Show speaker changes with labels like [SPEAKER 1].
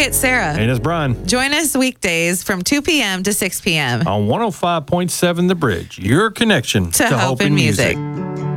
[SPEAKER 1] it's Sarah.
[SPEAKER 2] And it's Brian.
[SPEAKER 1] Join us weekdays from 2 p.m. to 6 p.m.
[SPEAKER 2] On 105.7 The Bridge, your connection
[SPEAKER 1] to Hope and Music.